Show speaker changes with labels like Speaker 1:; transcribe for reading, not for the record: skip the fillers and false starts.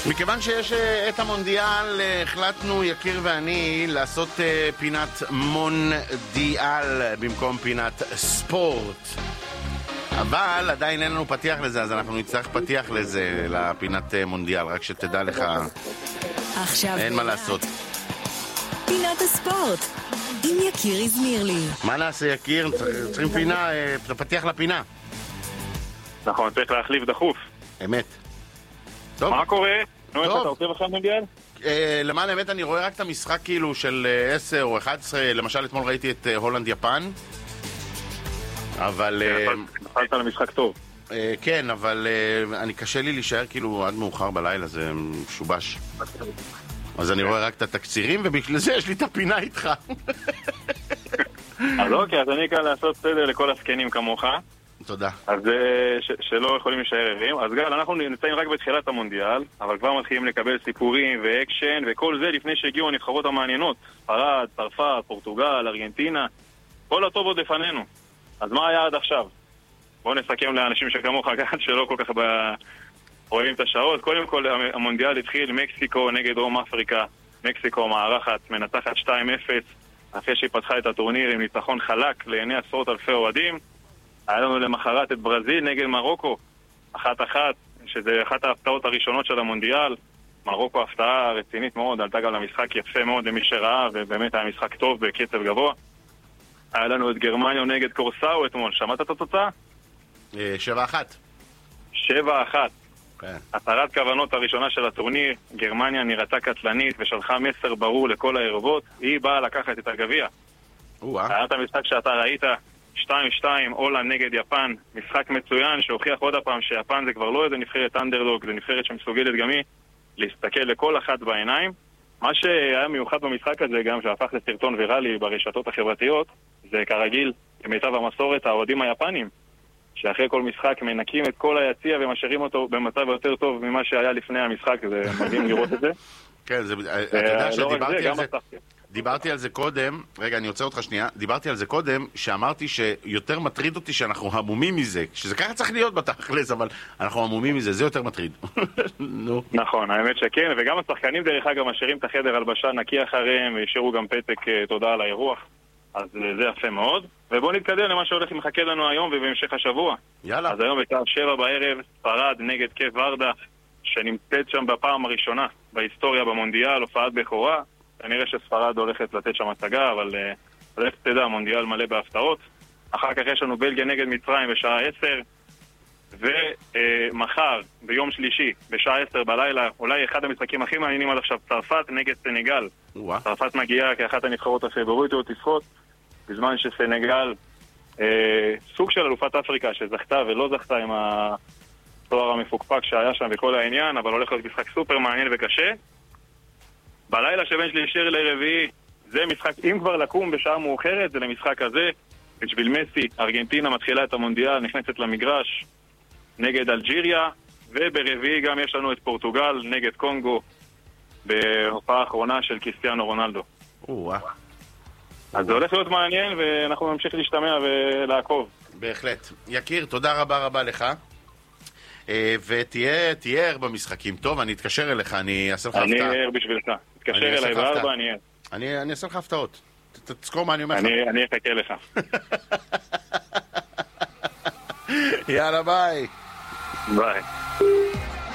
Speaker 1: מכיוון שיש את המונדיאל, החלטנו יקיר ואני לעשות פינת מונדיאל במקום פינת ספורט. אבל עדיין אין לנו פתיח לזה, אז אנחנו נצטרך פתיח לזה, לפינת מונדיאל, רק שתדע לך, אין מה לעשות.
Speaker 2: פינת הספורט עם יקיר הזמירלי.
Speaker 1: מה נעשה יקיר? צריכים פינה, פתיח לפינה.
Speaker 3: נכון, צריך להחליף דחוף.
Speaker 1: אמת. טוב.
Speaker 3: מה קורה? נו, איך אתה עושה בכלל מונדיאל?
Speaker 1: למען האמת אני רואה רק את המשחק כאילו של 10 או 11, למשל אתמול ראיתי את הולנד יפן. אבל...
Speaker 3: נפלת למשחק טוב.
Speaker 1: כן, אבל אני קשה לי להישאר כאילו עד מאוחר בלילה, זה משובש. אז אני רואה רק את התקצירים, ובגלל זה יש לי את הפינה איתך.
Speaker 3: אז אוקיי, אז אני כאן לעשות סדר לכל הסקנים כמוך.
Speaker 1: תודה.
Speaker 3: אז שלא יכולים להישאר ערים. אז גל, אנחנו נמצאים רק בתחילת המונדיאל, אבל כבר מתחילים לקבל סיפורים ואקשן, וכל זה לפני שהגיעו הנבחרות המעניינות. ספרד, צרפת, פורטוגל, ארגנטינה. כל הטוב עוד לפנינו. אז מה היה עד עכשיו? בואו נסכם לאנשים שכמוך כאן שלא כל כך רואים את השעות. קודם כל המונדיאל התחיל מקסיקו נגד דרום אפריקה. מקסיקו מארחת, מנצחת 2-0 אחרי שהיא פתחה את הטורניר עם ניצחון חלק לעיני עשרות אלפי אוהדים. היה לנו למחרת את ברזיל נגד מרוקו 1-1, שזה אחת ההפתעות הראשונות של המונדיאל. מרוקו הפתעה רצינית מאוד, עלתה גם למשחק יפה מאוד למי שראה, ובאמת היה משחק טוב בקצב גבוה. היה לנו את גרמניה נגד קורסאו אתמול, שמעת את התוצאה?
Speaker 1: 7-1.
Speaker 3: 7-1. הצהרת כוונות הראשונה של הטורניר, גרמניה נראתה קטלנית ושלחה מסר ברור לכל הערבות, היא באה לקחת את הגביע. היה את המשחק שאתה ראית, 2-2, הולנד נגד יפן, משחק מצוין שהוכיח עוד הפעם שיפן זה כבר לא איזה נבחרת אנדרדוג, זה נבחרת שמסוגלת גם היא להסתכל לכל אחת בעיניים. מה שהיה מיוחד במשחק הזה גם שהפך לסרטון ויראלי ברשתות החברתיות, זה כרגיל, כמיטב המסורת, האוהדים היפנים שאחרי כל משחק מנקים את כל היציע ומשאירים אותו במצב יותר טוב ממה שהיה לפני המשחק, זה מדהים לראות את זה.
Speaker 1: כן, אתה יודע שדיברתי על זה, דיברתי על זה קודם, רגע אני עוצר אותך שנייה, דיברתי על זה קודם, שאמרתי שיותר מטריד אותי שאנחנו המומים מזה, שזה ככה צריך להיות בתכלס, אבל אנחנו המומים מזה, זה יותר מטריד.
Speaker 3: נכון, האמת שכן, וגם השחקנים דרך אגב משאירים את החדר הלבשה נקי אחריהם, וישאירו גם פתק תודה על האירוח, אז זה יפה מאוד. ובואו נתקדם למה שהולך מחכה לנו היום ובהמשך השבוע.
Speaker 1: יאללה.
Speaker 3: אז היום בשעה 7 בערב, ספרד נגד קייפ ורדה, שנמצאת שם בפעם הראשונה בהיסטוריה במונדיאל, הופעת בכורה. כנראה שספרד הולכת לתת שם הצגה, אבל לך תדע, מונדיאל מלא בהפתעות. אחר כך יש לנו בלגיה נגד מצרים בשעה 10, ומחר, ביום שלישי, בשעה 10 בלילה, אולי אחד המשחקים הכי מעניינים עד עכשיו, צרפת נגד סנגל. צרפת מגיעה כאחת הנבחרות הפייבוריטיות לשחות, בזמן שסנגל, סוג של אלופת אפריקה שזכתה ולא זכתה עם התואר המפוקפק שהיה שם וכל העניין, אבל הולך להיות משחק סופר מעניין וקשה. בלילה שבין שלישי לרביעי, זה משחק, אם כבר לקום בשעה מאוחרת, זה למשחק הזה. בשביל מסי, ארגנטינה מתחילה את המונדיאל, נכנסת למגרש נגד אלג'יריה, וברביעי גם יש לנו את פורטוגל נגד קונגו, בהופעה האחרונה של קריסטיאנו רונלדו. אז זה הולך להיות מעניין, ואנחנו נמשיך להשתמע ולעקוב.
Speaker 1: בהחלט. יקיר, תודה רבה רבה לך. ותהיה ער במשחקים. טוב, אני אתקשר אליך, אני אעשה לך הפתעה.
Speaker 3: אני ער בשבילך. תתקשר אליי בארבע, אני ער.
Speaker 1: אני אעשה לך הפתעות. תזכור מה אני אומר לך.
Speaker 3: אני אחכה לך.
Speaker 1: יאללה, ביי.
Speaker 3: ביי.